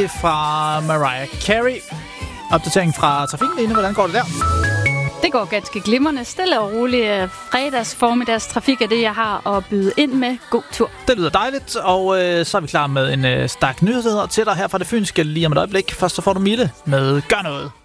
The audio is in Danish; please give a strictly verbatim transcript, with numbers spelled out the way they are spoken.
fra Mariah Carey. Opdatering fra trafikken, Line. Hvordan går det der? Det går ganske glimrende. Stille og roligt fredags formiddags trafik er det, jeg har at byde ind med. God tur. Det lyder dejligt, og øh, så er vi klar med en øh, stak nyheder til dig her fra det fynske lige om et øjeblik. Først så får du Mille med Gør Noget.